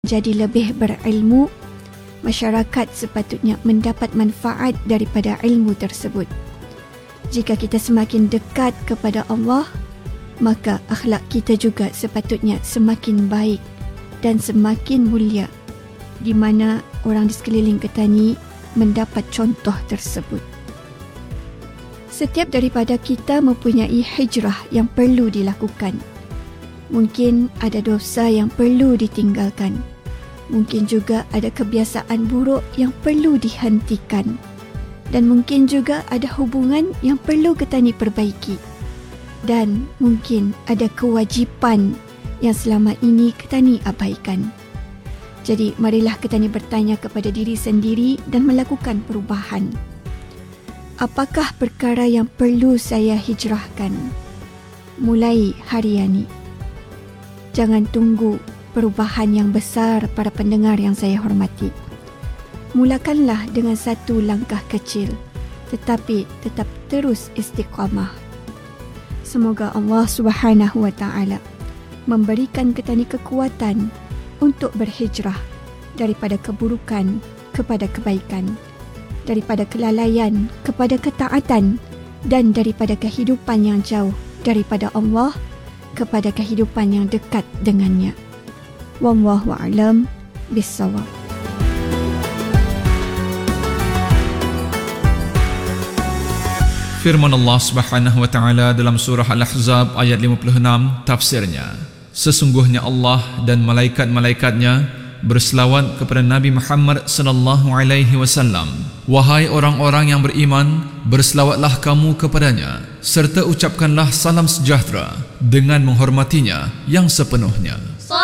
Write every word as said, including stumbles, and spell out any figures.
jadi lebih berilmu, masyarakat sepatutnya mendapat manfaat daripada ilmu tersebut. Jika kita semakin dekat kepada Allah, maka akhlak kita juga sepatutnya semakin baik dan semakin mulia, di mana orang di sekeliling kita ni mendapat contoh tersebut. Setiap daripada kita mempunyai hijrah yang perlu dilakukan. Mungkin ada dosa yang perlu ditinggalkan. Mungkin juga ada kebiasaan buruk yang perlu dihentikan. Dan mungkin juga ada hubungan yang perlu kita ni perbaiki. Dan mungkin ada kewajipan yang selama ini kita ni abaikan. Jadi marilah kita ni bertanya kepada diri sendiri dan melakukan perubahan. Apakah perkara yang perlu saya hijrahkan mulai hari ini? Jangan tunggu perubahan yang besar para pendengar yang saya hormati. Mulakanlah dengan satu langkah kecil, tetapi tetap terus istiqamah. Semoga Allah Subhanahu wa taala memberikan kita ni kekuatan untuk berhijrah daripada keburukan kepada kebaikan, daripada kelalaian kepada ketaatan, dan daripada kehidupan yang jauh daripada Allah kepada kehidupan yang dekat dengannya. Wallahu a'lam bissawab. Firman Allah Subhanahu wa taala dalam surah Al-Ahzab ayat lima puluh enam, tafsirnya, sesungguhnya Allah dan malaikat-malaikatnya berselawat kepada Nabi Muhammad sallallahu alaihi wasallam. Wahai orang-orang yang beriman, berselawatlah kamu kepadanya serta ucapkanlah salam sejahtera dengan menghormatinya yang sepenuhnya.